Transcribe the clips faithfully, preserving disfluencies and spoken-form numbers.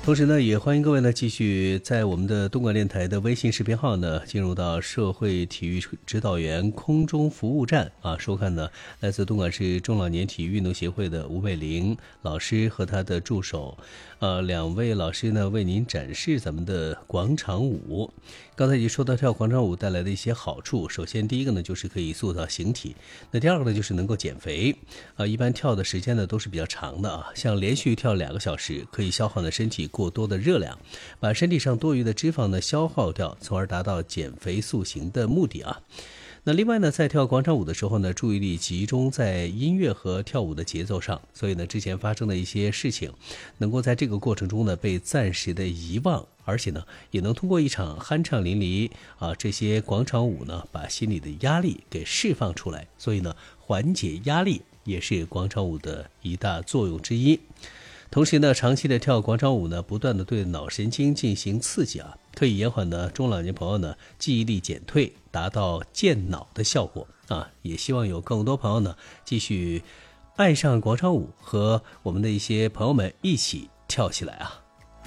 同时呢，也欢迎各位呢继续在我们的东莞电台的微信视频号呢，进入到社会体育指导员空中服务站啊，收看呢来自东莞市中老年体育运动协会的吴美玲老师和他的助手，呃，两位老师呢为您展示咱们的广场舞。刚才已经说到跳广场舞带来的一些好处，首先第一个呢就是可以塑造形体，那第二个呢就是能够减肥啊。一般跳的时间呢都是比较长的啊，像连续跳两个小时，可以消耗呢身体过多的热量，把身体上多余的脂肪呢消耗掉，从而达到减肥塑形的目的啊。那另外呢，在跳广场舞的时候呢，注意力集中在音乐和跳舞的节奏上，所以呢，之前发生的一些事情，能够在这个过程中呢被暂时的遗忘，而且呢，也能通过一场酣畅淋漓啊这些广场舞呢，把心里的压力给释放出来，所以呢，缓解压力也是广场舞的一大作用之一。同时呢，长期的跳广场舞呢，不断的对脑神经进行刺激啊，可以延缓呢中老年朋友呢记忆力减退，达到健脑的效果啊。也希望有更多朋友呢继续爱上广场舞，和我们的一些朋友们一起跳起来啊。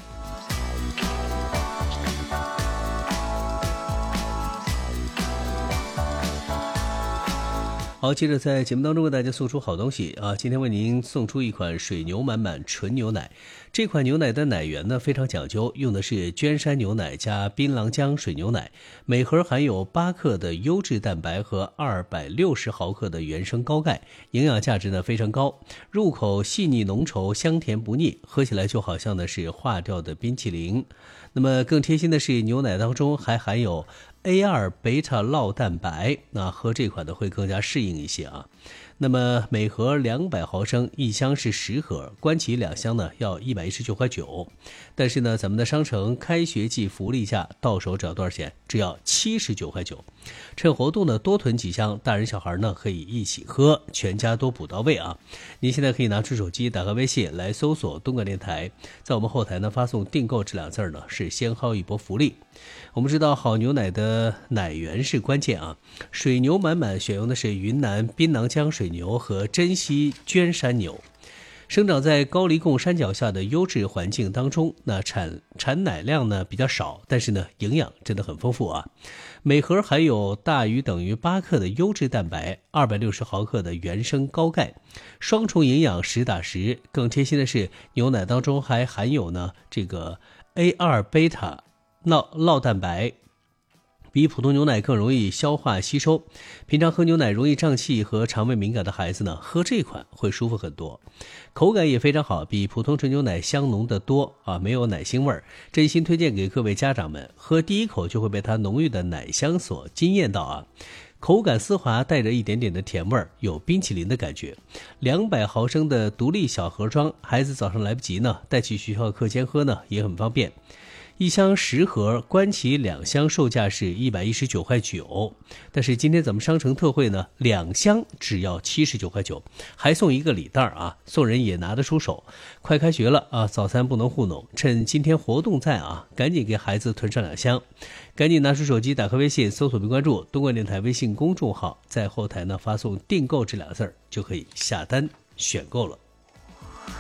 好，接着在节目当中为大家送出好东西啊！今天为您送出一款水牛满满纯牛奶。这款牛奶的奶源呢非常讲究，用的是娟山牛奶加槟榔浆水牛奶，每盒含有八克的优质蛋白和二百六十毫克的原生高钙，营养价值呢非常高，入口细腻浓稠，香甜不腻，喝起来就好像呢是化掉的冰淇淋。那么更贴心的是，牛奶当中还含有 A 二 贝塔酪蛋白，那喝这款的会更加适应一些啊。那么每盒两百毫升，一箱是十盒，关起两箱呢要一百一十九块九。但是呢，咱们的商城开学季福利价到手只要多少钱？只要七十九块九。趁活动呢多囤几箱，大人小孩呢可以一起喝，全家都补到位啊。您现在可以拿出手机，打开微信来搜索东莞电台，在我们后台呢发送订购这两字呢，是先薅一波福利。我们知道好牛奶的奶源是关键啊，水牛满满选用的是云南槟榔浆水牛和珍稀娟山牛，生长在高黎贡山脚下的优质环境当中，那产产奶量呢比较少，但是呢营养真的很丰富啊。每盒含有大于等于八克的优质蛋白，二百六十毫克的原生高钙，双重营养实打实。更贴心的是，牛奶当中还含有呢这个 A 二 贝塔酪酪蛋白，比普通牛奶更容易消化吸收。平常喝牛奶容易胀气和肠胃敏感的孩子呢，喝这款会舒服很多。口感也非常好，比普通纯牛奶香浓得多啊，没有奶腥味儿。真心推荐给各位家长们，喝第一口就会被它浓郁的奶香所惊艳到啊。口感丝滑，带着一点点的甜味儿，有冰淇淋的感觉。两百毫升的独立小盒装，孩子早上来不及呢，带去学校课间喝呢也很方便。一箱十盒，关起两箱，售价是一百一十九块九。但是今天咱们商城特惠呢，两箱只要七十九块九，还送一个礼袋啊，送人也拿得出手。快开学了啊，早餐不能糊弄，趁今天活动在啊，赶紧给孩子囤上两箱。赶紧拿出手机，打开微信，搜索并关注东莞电台微信公众号，在后台呢发送订购这俩字儿，就可以下单选购了。